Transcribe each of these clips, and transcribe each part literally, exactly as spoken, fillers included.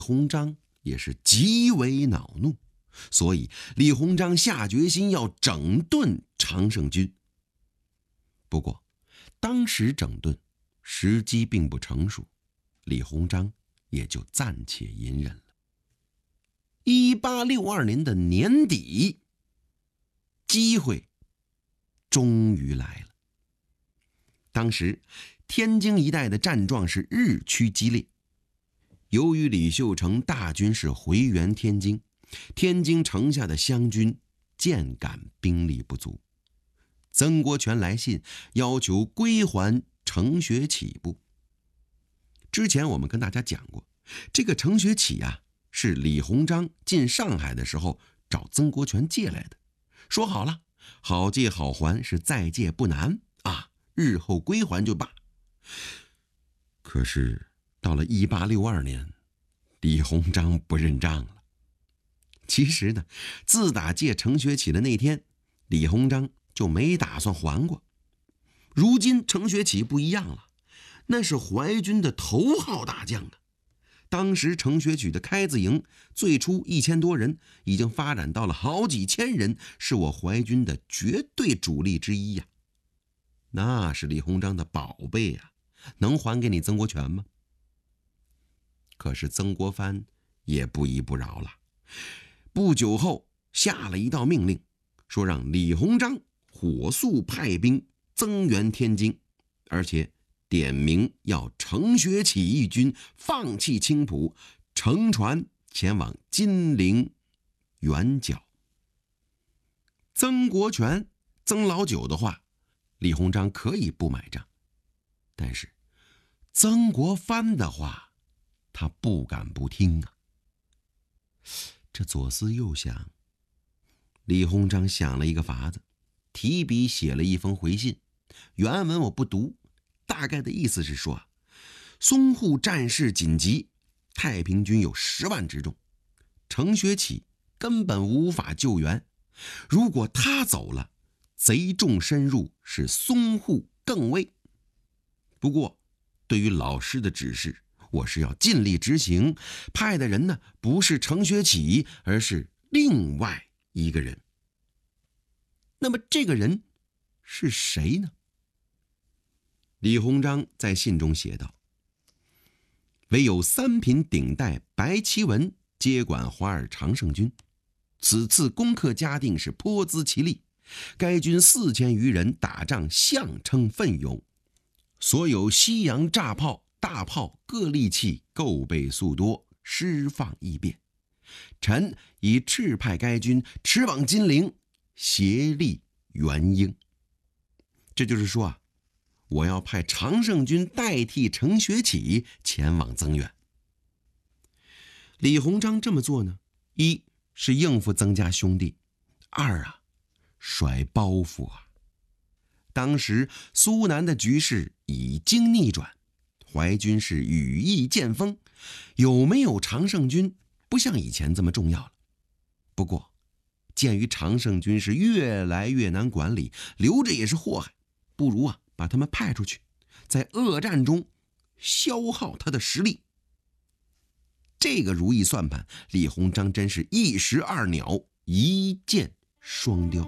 鸿章也是极为恼怒，所以李鸿章下决心要整顿常胜军。不过当时整顿时机并不成熟，李鸿章也就暂且隐忍了。一八六二年的年底，机会终于来了。当时天津一带的战状是日趋激烈，由于李秀成大军是回援天津，天津城下的湘军渐感兵力不足，曾国荃来信要求归还程学启部。之前我们跟大家讲过，这个程学启啊，是李鸿章进上海的时候找曾国荃借来的，说好了，好借好还，是再借不难啊，日后归还就罢。可是到了一八六二年，李鸿章不认账了。其实呢，自打借程学启的那天，李鸿章就没打算还过。如今程学启不一样了，那是淮军的头号大将啊！当时程学启的开字营最初一千多人，已经发展到了好几千人，是我淮军的绝对主力之一呀、啊。那是李鸿章的宝贝啊，能还给你曾国荃吗？可是曾国藩也不依不饶了，不久后下了一道命令，说让李鸿章火速派兵增援天津，而且点名要程学启一军放弃青浦，乘船前往金陵援剿。曾国荃、曾老九的话，李鸿章可以不买账，但是曾国藩的话，他不敢不听啊。这左思右想，李鸿章想了一个法子，提笔写了一封回信，原文我不读，大概的意思是说，淞沪战事紧急，太平军有十万之众，程学启根本无法救援，如果他走了，贼众深入，使淞沪更危。不过对于老师的指示，我是要尽力执行，派的人呢，不是程学启，而是另外一个人。那么这个人是谁呢？李鸿章在信中写道：唯有三品顶戴白其文接管华尔常胜军，此次攻克嘉定是颇资其力，该军四千余人打仗相称奋勇，所有西洋炸炮、大炮各利器够备速多，施放易便。臣已敕派该军驰往金陵，协力援英。这就是说啊，我要派常胜军代替程学启前往增援。李鸿章这么做呢，一是应付曾家兄弟，二啊甩包袱啊。当时苏南的局势已经逆转，淮军是羽翼渐丰，有没有常胜军不像以前这么重要了。不过鉴于常胜军是越来越难管理，留着也是祸害，不如啊把他们派出去，在恶战中消耗他的实力。这个如意算盘，李鸿章真是一石二鸟，一箭双雕。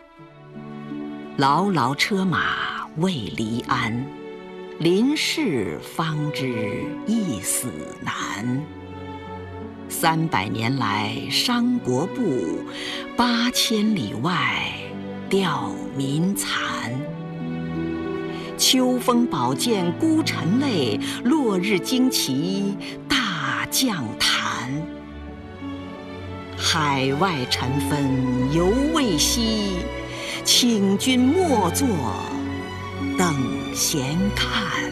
牢牢车马未离鞍，临事方知一死难。三百年来伤国不，八千里外吊民残。秋风宝剑孤臣泪，落日旌旗大将坛。海外尘纷犹未息，请君莫作等闲看。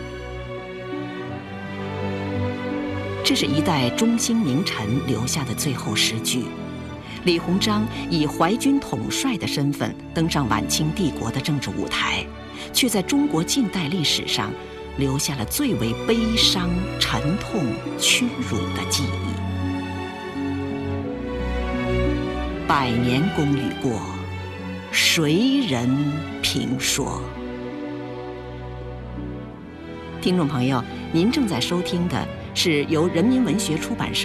这是一代中兴名臣留下的最后诗句。李鸿章以淮军统帅的身份登上晚清帝国的政治舞台，却在中国近代历史上留下了最为悲伤、沉痛、屈辱的记忆。百年功与过，谁人评说？听众朋友，您正在收听的是由人民文学出版社